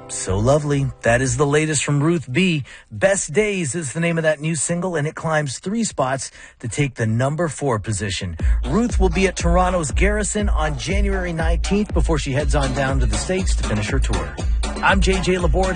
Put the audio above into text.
So lovely. That is the latest from Ruth B. Best Days is the name of that new single, and it climbs 3 spots to take the number 4 position. Ruth will be at Toronto's Garrison on January 19th before she heads on down to the States to finish her tour. I'm JJ Laborde.